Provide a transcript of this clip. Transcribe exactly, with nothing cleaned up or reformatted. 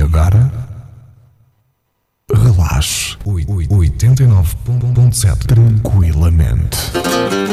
agora relaxe oitenta e nove ponto sete tranquilamente.